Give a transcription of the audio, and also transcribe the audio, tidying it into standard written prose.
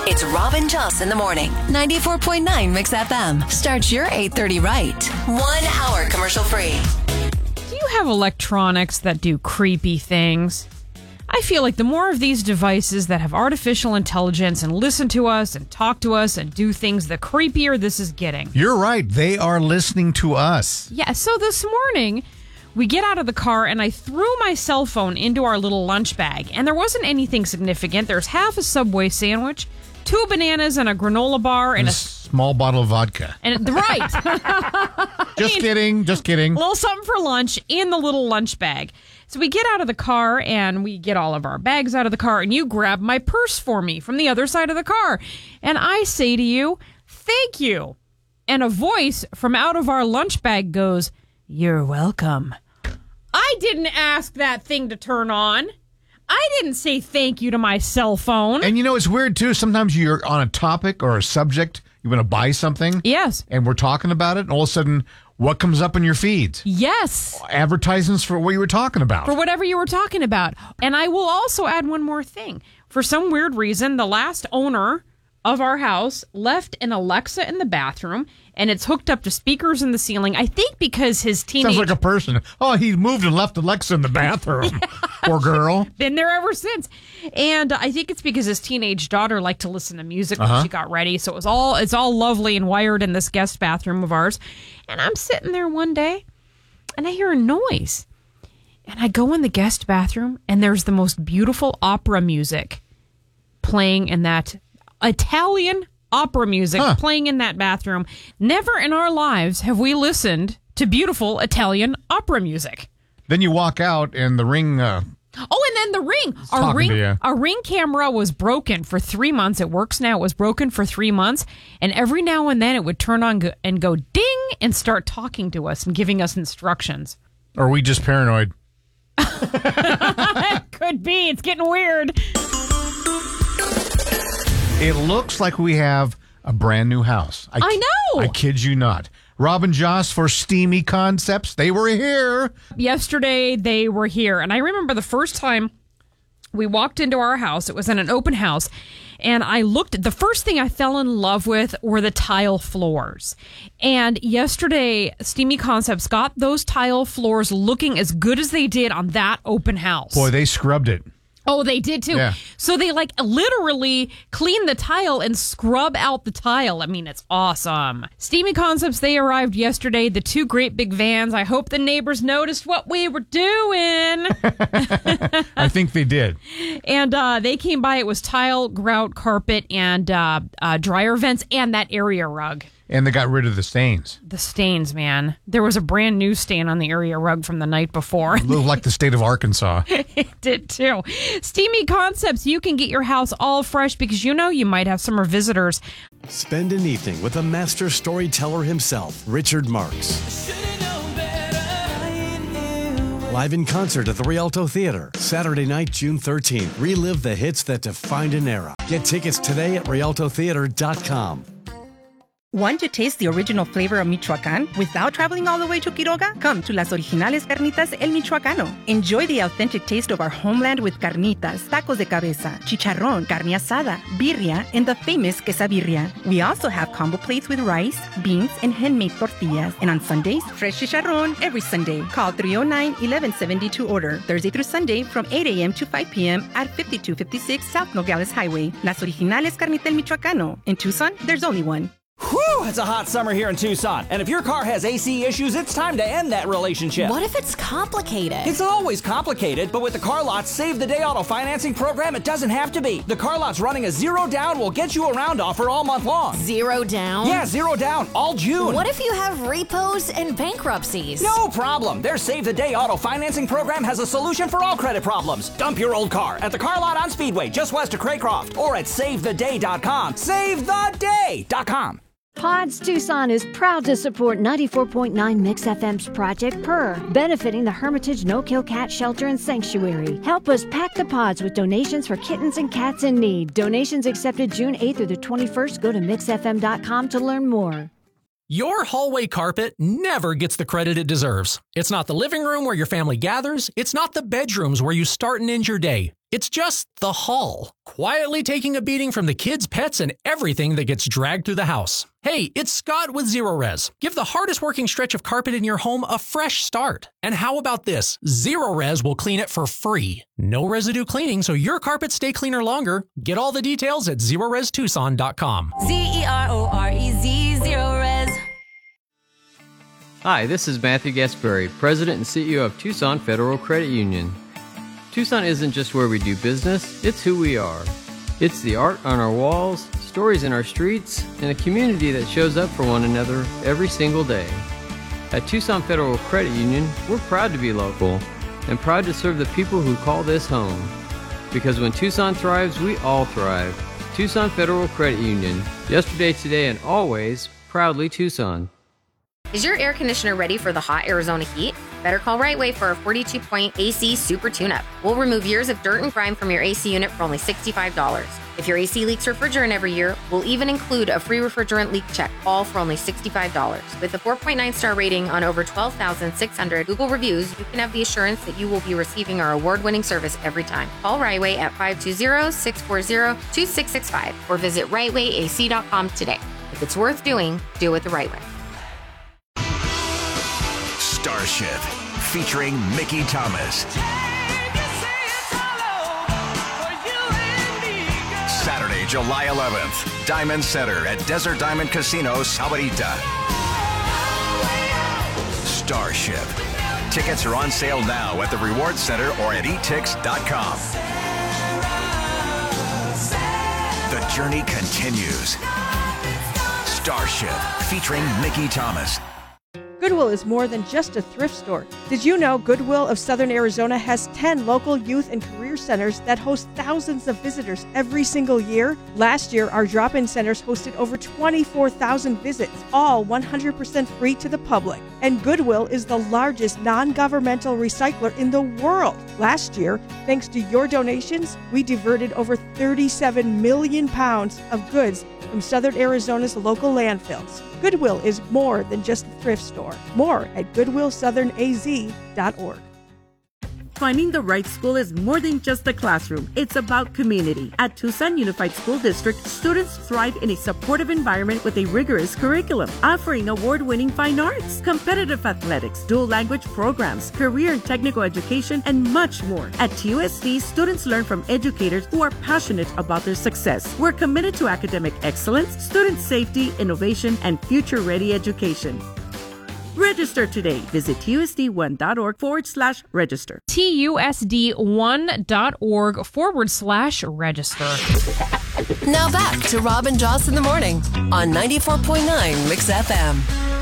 It's Robin Joss in the morning. 94.9 Mix FM. Start your 8:30 right. 1 hour commercial free. Do you have electronics that do creepy things? I feel like the more of these devices that have artificial intelligence and listen to us and talk to us and do things, the creepier this is getting. You're right. They are listening to us. Yeah, so this morning, we get out of the car and I threw my cell phone into our little lunch bag. And there wasn't anything significant. There's half a Subway sandwich, 2 bananas and a granola bar and a small bottle of vodka. And right. Just kidding. A little something for lunch in the little lunch bag. So we get out of the car and we get all of our bags out of the car and you grab my purse for me from the other side of the car. And I say to you, thank you. And a voice from out of our lunch bag goes, you're welcome. I didn't ask that thing to turn on. I didn't say thank you to my cell phone. And you know, it's weird, too. Sometimes you're on a topic or a subject. You want to buy something. Yes. And we're talking about it. And all of a sudden, what comes up in your feeds? Yes. Advertisements for what you were talking about. For whatever you were talking about. And I will also add one more thing. For some weird reason, the last owner of our house left an Alexa in the bathroom, and it's hooked up to speakers in the ceiling. I think because his teenage... Sounds like a person. Oh, he moved and left Alexa in the bathroom. Yeah. Poor girl. Been there ever since. And I think it's because his teenage daughter liked to listen to music when she got ready. So it's all lovely and wired in this guest bathroom of ours. And I'm sitting there one day, and I hear a noise. And I go in the guest bathroom, and there's the most beautiful opera music playing in that... Italian opera music playing in that bathroom. Never in our lives have we listened to beautiful Italian opera music. Then you walk out and the Ring... and then the Ring. Our Ring camera was broken for 3 months. It works now. It was broken for 3 months. And every now and then it would turn on and go ding and start talking to us and giving us instructions. Or are we just paranoid? Could be. It's getting weird. It looks like we have a brand new house. I know. I kid you not. Robin Joss for Steamy Concepts. They were here. Yesterday, they were here. And I remember the first time we walked into our house, it was in an open house. And I looked, the first thing I fell in love with were the tile floors. And yesterday, Steamy Concepts got those tile floors looking as good as they did on that open house. Boy, they scrubbed it. Oh, they did too. Yeah. So they literally clean the tile and scrub out the tile. I mean, it's awesome. Steamy Concepts, they arrived yesterday. The 2 great big vans. I hope the neighbors noticed what we were doing. I think they did. And they came by. It was tile, grout, carpet, and dryer vents, and that area rug. And they got rid of the stains. The stains, man. There was a brand new stain on the area rug from the night before. It looked like the state of Arkansas. It did too. Steamy Concepts, you can get your house all fresh because you might have summer visitors. Spend an evening with a master storyteller himself, Richard Marx. Live in concert at the Rialto Theater, Saturday night, June 13th. Relive the hits that defined an era. Get tickets today at rialtotheater.com. Want to taste the original flavor of Michoacán without traveling all the way to Quiroga? Come to Las Originales Carnitas El Michoacano. Enjoy the authentic taste of our homeland with carnitas, tacos de cabeza, chicharrón, carne asada, birria, and the famous quesabirria. We also have combo plates with rice, beans, and handmade tortillas. And on Sundays, fresh chicharrón every Sunday. Call 309-1172 to order. Thursday through Sunday from 8 a.m. to 5 p.m. at 5256 South Nogales Highway. Las Originales Carnitas El Michoacano. In Tucson, there's only one. Whew, it's a hot summer here in Tucson. And if your car has AC issues, it's time to end that relationship. What if it's complicated? It's always complicated, but with the Car Lot's Save the Day auto financing program, it doesn't have to be. The Car Lot's running a zero down will get you around offer all month long. 0 down? Yeah, 0 down, all June. What if you have repos and bankruptcies? No problem. Their Save the Day auto financing program has a solution for all credit problems. Dump your old car at the Car Lot on Speedway, just west of Craycroft, or at SaveTheDay.com. SaveTheDay.com. Pods Tucson is proud to support 94.9 Mix FM's Project Purr, benefiting the Hermitage No-Kill Cat Shelter and Sanctuary. Help us pack the pods with donations for kittens and cats in need. Donations accepted June 8th through the 21st. Go to mixfm.com to learn more. Your hallway carpet never gets the credit it deserves. It's not the living room where your family gathers. It's not the bedrooms where you start and end your day. It's just the hall, quietly taking a beating from the kids, pets, and everything that gets dragged through the house. Hey, it's Scott with Zero-Res. Give the hardest working stretch of carpet in your home a fresh start. And how about this? Zero-Res will clean it for free. No residue cleaning, so your carpets stay cleaner longer. Get all the details at ZeroResTucson.com. ZeroRez, Zero-Res. Hi, this is Matthew Gasbury, President and CEO of Tucson Federal Credit Union. Tucson isn't just where we do business, it's who we are. It's the art on our walls, stories in our streets, and a community that shows up for one another every single day. At Tucson Federal Credit Union, we're proud to be local and proud to serve the people who call this home. Because when Tucson thrives, we all thrive. Tucson Federal Credit Union. Yesterday, today, and always, proudly Tucson. Is your air conditioner ready for the hot Arizona heat? Better call Right Way for a 42-point AC Super Tune-Up. We'll remove years of dirt and grime from your AC unit for only $65. If your AC leaks refrigerant every year, we'll even include a free refrigerant leak check, all for only $65. With a 4.9-star rating on over 12,600 Google reviews, you can have the assurance that you will be receiving our award-winning service every time. Call Right Way at 520-640-2665 or visit rightwayac.com today. If it's worth doing, do it the right way. Starship, featuring Mickey Thomas. Saturday, July 11th, Diamond Center at Desert Diamond Casino, Sabanita. Starship. Tickets are on sale now at the Reward Center or at etix.com. The journey continues. Starship, featuring Mickey Thomas. Goodwill is more than just a thrift store. Did you know Goodwill of Southern Arizona has 10 local youth and career centers that host thousands of visitors every single year? Last year, our drop-in centers hosted over 24,000 visits, all 100% free to the public. And Goodwill is the largest non-governmental recycler in the world. Last year, thanks to your donations, we diverted over 37 million pounds of goods from Southern Arizona's local landfills. Goodwill is more than just a thrift store. More at goodwillsouthernaz.org. Finding the right school is more than just a classroom. It's about community. At Tucson Unified School District, students thrive in a supportive environment with a rigorous curriculum, offering award-winning fine arts, competitive athletics, dual language programs, career and technical education, and much more. At TUSD, students learn from educators who are passionate about their success. We're committed to academic excellence, student safety, innovation, and future-ready education. Register today. Visit TUSD1.org/register. TUSD1.org/register. Now back to Rob and Joss in the morning on 94.9 Mix FM.